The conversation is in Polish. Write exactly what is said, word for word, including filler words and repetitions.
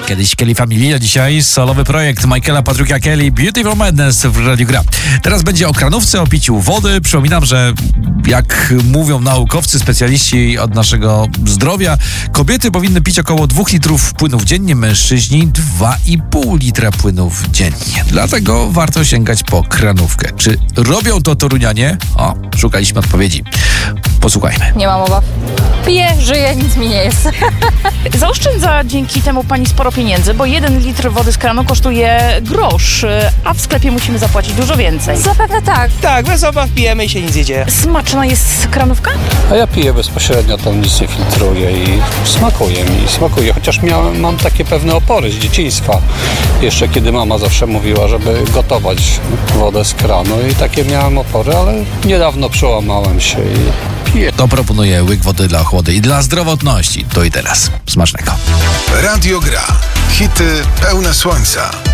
Kiedyś Kelly Family, a dzisiaj solowy projekt Michaela Patryka Kelly, Beautiful Madness w Radiu Gra. Teraz będzie o kranówce, o piciu wody. Przypominam, że jak mówią naukowcy, specjaliści od naszego zdrowia, kobiety powinny pić około dwóch litrów płynów dziennie, mężczyźni dwa i pół litra płynów dziennie. Dlatego warto sięgać po kranówkę. Czy robią to Torunianie? O, szukaliśmy odpowiedzi. Posłuchajmy. Nie mam obaw. Piję, żyję, nic mi nie jest. Zaoszczędza dzięki temu pani sporo pieniędzy, bo jeden litr wody z kranu kosztuje grosz, a w sklepie musimy zapłacić dużo więcej. Zapewne tak. Tak, bez obaw pijemy i się nic nie dzieje. Smaczna jest kranówka? A ja piję bezpośrednio, tam nic nie filtruję i smakuje mi, smakuje. Chociaż miałem, mam takie pewne opory z dzieciństwa. Jeszcze kiedy mama zawsze mówiła, żeby gotować wodę z kranu i takie miałem opory, ale niedawno przełamałem się i piję. To proponuję łyk wody dla ochłody i dla zdrowotności. Tu i teraz. Smacznego. Radio Gra. Hity pełne słońca.